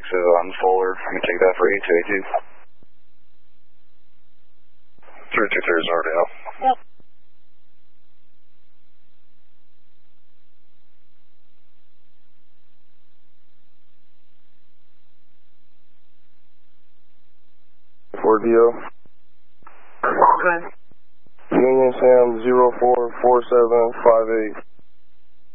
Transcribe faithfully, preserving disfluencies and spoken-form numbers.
is on forward. I'm going to take that for eight two eight two. three two three is already out. Yep. four D O. Okay. Union Sam zero four four seven five eight.